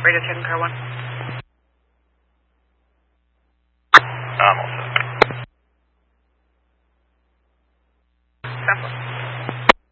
Radio check car 1. I'm all set. Sample.